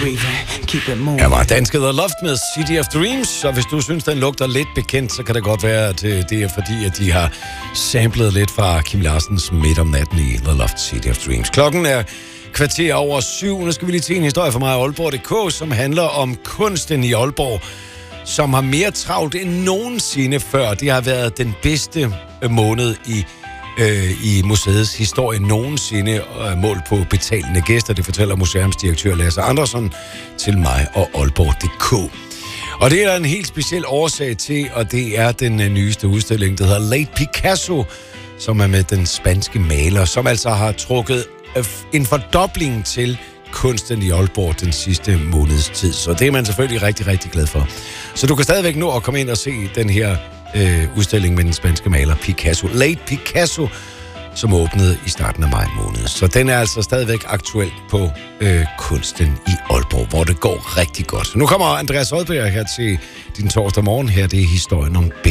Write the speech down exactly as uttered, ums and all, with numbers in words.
Her var danske The Loft med City of Dreams, så hvis du synes, den lugter lidt bekendt, så kan det godt være, at det er fordi, at de har samlet lidt fra Kim Larsens Midt om natten i The Loft City of Dreams. Klokken er kvarter over syv. Nu skal vi lige til en historie fra mig af Aalborg punktum d k, som handler om kunsten i Aalborg, som har mere travlt end nogensinde før. Det har været den bedste måned i øh, i museets historie nogensinde øh, målt på betalende gæster. Det fortæller museumsdirektør Lasse Andersen til mig og Aalborg punktum d k. Og det er der en helt speciel årsag til, og det er den øh, nyeste udstilling, der hedder Late Picasso, som er med den spanske maler, som altså har trukket øh, en fordobling til kunsten i Aalborg den sidste måneds tid. Så det er man selvfølgelig rigtig, rigtig glad for. Så du kan stadigvæk nå at komme ind og se den her øh, udstilling med den spanske maler Picasso. Late Picasso, som åbnede i starten af maj måned. Så den er altså stadigvæk aktuel på øh, kunsten i Aalborg, hvor det går rigtig godt. Nu kommer Andreas Odbjerg her til din torsdag morgen. Her det er historien om